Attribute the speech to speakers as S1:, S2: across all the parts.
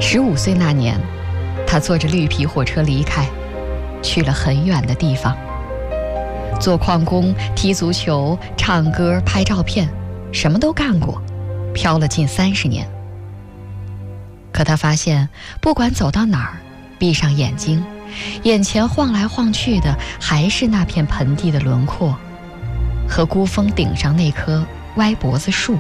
S1: 15岁那年，他坐着绿皮火车离开，去了很远的地方，做矿工、踢足球、唱歌、拍照片，什么都干过，漂了近30年。可他发现，不管走到哪儿，闭上眼睛，眼前晃来晃去的还是那片盆地的轮廓，和孤峰顶上那棵歪脖子树。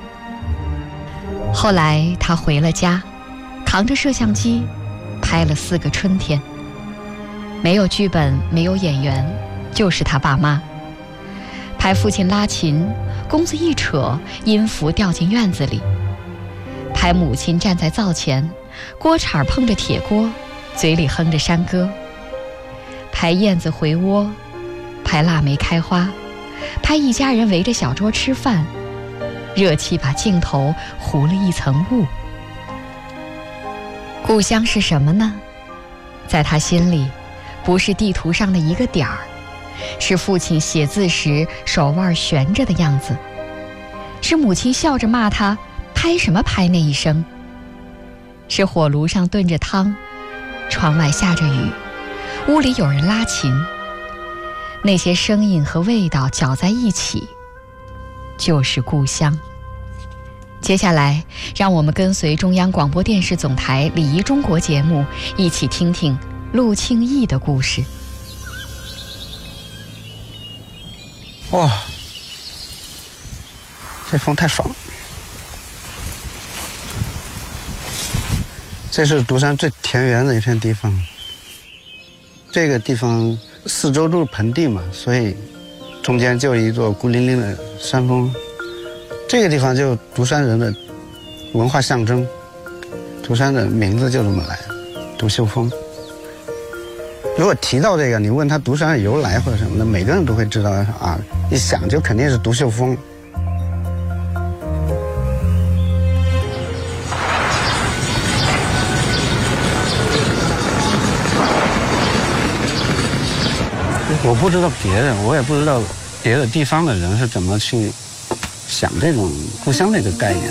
S1: 后来他回了家，扛着摄像机拍了4个春天，没有剧本，没有演员，就是他爸妈。拍父亲拉琴，弓子一扯，音符掉进院子里；拍母亲站在灶前，锅铲碰着铁锅，嘴里哼着山歌；拍燕子回窝，拍腊梅开花，拍一家人围着小桌吃饭，热气把镜头糊了一层雾。故乡是什么呢？在他心里，不是地图上的一个点儿，是父亲写字时手腕悬着的样子，是母亲笑着骂他拍什么拍那一声，是火炉上炖着汤，窗外下着雨，屋里有人拉琴，那些声音和味道搅在一起，就是故乡。接下来，让我们跟随中央广播电视总台礼仪中国节目，一起听听陆庆义的故事。
S2: 哇，这风太爽了！这是独山最田园的一片地方。这个地方四周都是盆地嘛，所以中间就一座孤零零的山峰。这个地方就独山人的文化象征，独山的名字就这么来，独秀峰。如果提到这个，你问他独山的由来或者什么的，每个人都会知道啊，一想就肯定是独秀峰。我不知道别人，我也不知道别的地方的人是怎么去想这种故乡这个概念。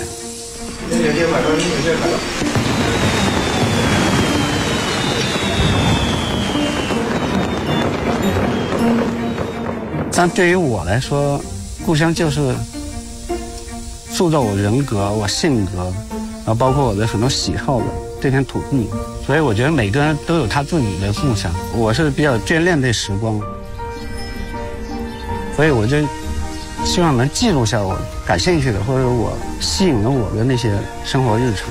S2: 但对于我来说，故乡就是塑造我人格、我性格，然后包括我的很多喜好的这片土地。所以我觉得每个人都有他自己的故乡。我是比较眷恋这时光，所以我就希望能记录下我感兴趣的或者我吸引了我的那些生活日常。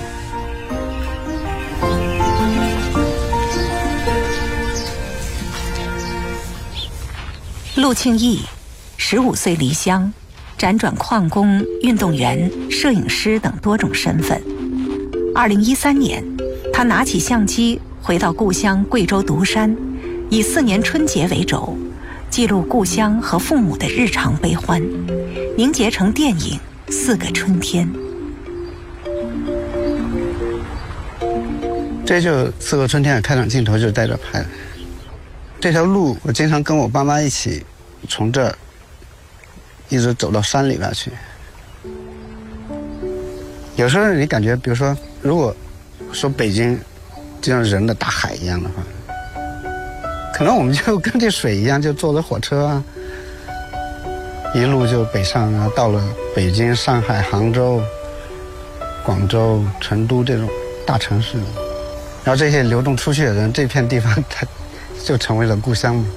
S3: 陆庆义15岁离乡，辗转矿工、运动员、摄影师等多种身份。2013年，他拿起相机回到故乡贵州独山，以4年春节为轴，记录故乡和父母的日常悲欢，凝结成电影《4个春天》。
S2: 这就《4个春天》的开场镜头就是在这拍的。这条路我经常跟我爸妈一起从这儿一直走到山里边去。有时候你感觉，比如说，如果说北京就像人的大海一样的话，可能我们就跟这水一样，就坐着火车啊，一路就北上啊，到了北京、上海、杭州、广州、成都这种大城市，然后这些流动出去的人，这片地方它就成为了故乡嘛。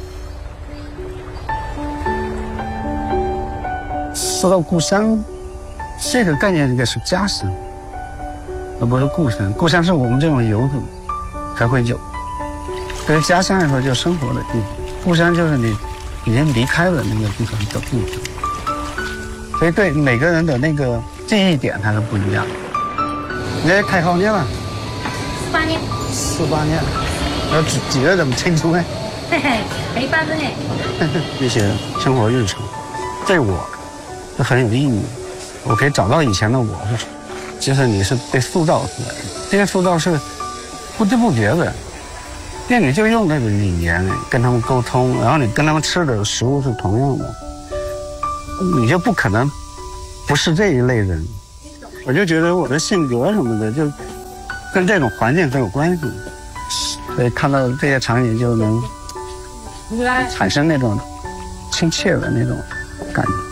S2: 说到故乡，这个概念应该是家乡，而不是故乡。故乡是我们这种游子才会有。对于家乡来说，就是生活的地方；故乡就是你已经离开了那个地方的故乡。所以对每个人的那个记忆点它是不一样的。你这开好年了
S4: ？48年。
S2: 48年，要几个这么清楚呢？
S4: 嘿嘿，没法子呢。
S2: 这些生活日常，对我是很有意义。我可以找到以前的我是，其实你是被塑造出来的。这些塑造是不知不觉的，因为你就用那个语言跟他们沟通，然后你跟他们吃的食物是同样的，你就不可能不是这一类人。我就觉得我的性格什么的，就跟这种环境很有关系，所以看到这些场景就能产生那种亲切的那种感觉。